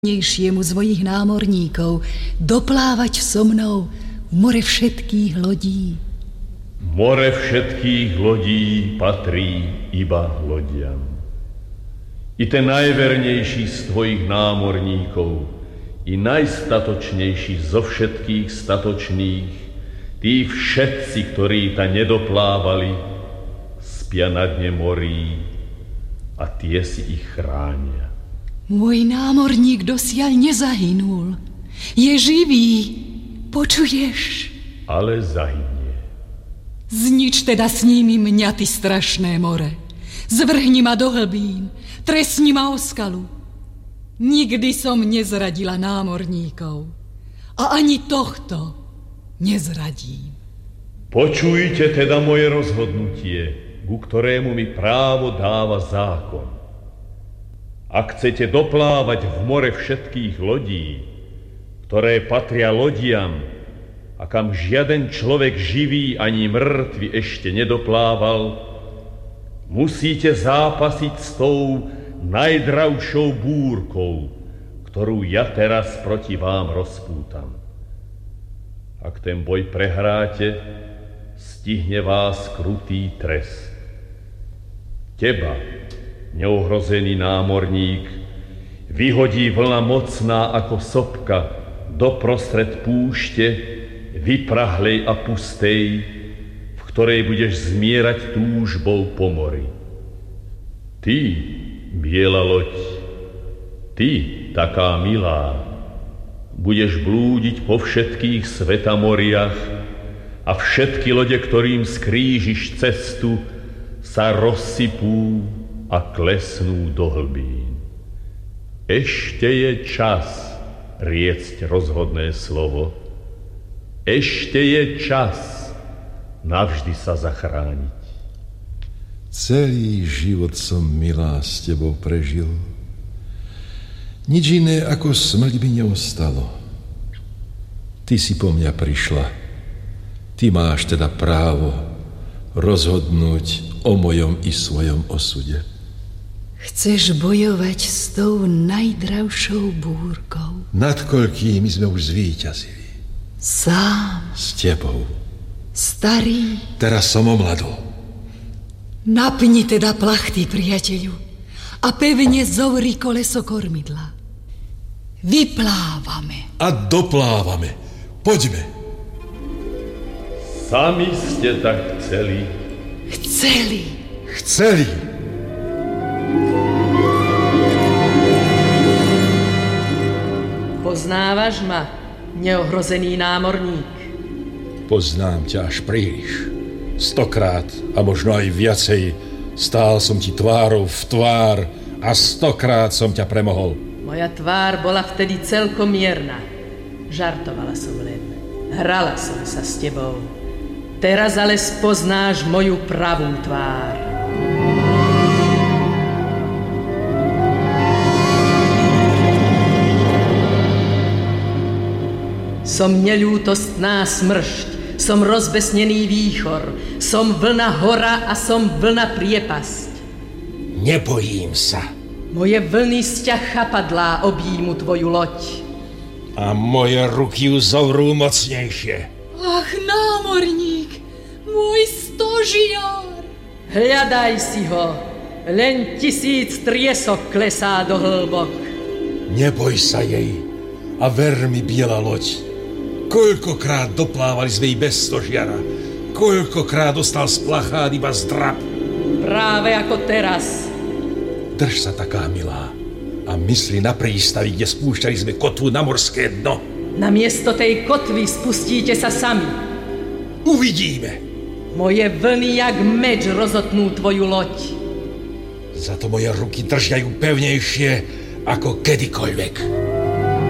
z mojich námorníkov doplávať so mnou v more všetkých lodí. More všetkých lodí patrí iba lodiam. I ten najvernejší z tvojich námorníkov, i najstatočnejší zo všetkých statočných, tí všetci, ktorí ta nedoplávali, spia na dne morí a tie si ich chránia. Môj námorník dosiaľ nezahynul. Je živý. Počuješ? Ale zahynie. Znič teda s nimi mňa, ty strašné more. Zvrhni ma do hlbín. Trestni ma o skalu. Nikdy som nezradila námorníkov. A ani tohto nezradím. Počujte teda moje rozhodnutie, ku ktorému mi právo dáva zákon. Ak chcete doplávať v more všetkých lodí, ktoré patria lodiam a kam žiaden človek živý ani mŕtvy ešte nedoplával, musíte zápasiť s tou najdravšou búrkou, ktorú ja teraz proti vám rozpútam. Ak ten boj prehráte, stihne vás krutý trest. Teba, neohrozený námorník, vyhodí vlna mocná ako sopka doprostred púšte, vyprahlej a pustej, v ktorej budeš zmierať túžbou po mori. Ty, biela loď, ty, taká milá, budeš blúdiť po všetkých svetamoriach a všetky lode, ktorým skrížiš cestu, sa rozsypú a klesnú do hlbín. Ešte je čas riecť rozhodné slovo. Ešte je čas navždy sa zachrániť. Celý život som, milá, s tebou prežil. Nič iné ako smrť by neostalo. Ty si po mňa prišla. Ty máš teda právo rozhodnúť o mojom i svojom osude. Chceš bojovať s tou najdravšou búrkou? Nad koľkými sme už zvíťazili. Sám. S tebou. Starý. Teraz som omladol. Napni teda plachty, priateľu, a pevne zovri koleso kormidla. Vyplávame. A doplávame. Poďme. Sami ste tak chceli. Chceli. Chceli. Poznávaš ma, neohrozený námorník? Poznám ťa až príliš. 100-krát a možno aj viacej stál som ti tvárou v tvár a 100-krát som ťa premohol. Moja tvár bola vtedy celkom mierna. Žartovala som len. Hrala som sa s tebou. Teraz ale spoznáš moju pravú tvár. Som neľútostná smršť, som rozbesnený výchor, som vlna hora a som vlna priepasť. Nebojím sa. Moje vlny z ťa chapadlá objímu tvoju loď. A moje ruky ju zovrú mocnejšie. Ach, námorník, môj stožiar. Hľadaj si ho, len 1000 triesok klesá do hlbok. Neboj sa jej a ver mi, biela loď. Koľkokrát doplávali sme jej bez stožiara. Koľkokrát dostal z plachát iba zdrab. Práve ako teraz. Drž sa, taká milá, a mysli na prístavi, kde spúšťali sme kotvu na morské dno. Namiesto tej kotvy spustíte sa sami. Uvidíme. Moje vlny jak meč rozotnú tvoju loď. Za to moje ruky držia ju pevnejšie ako kedykoľvek.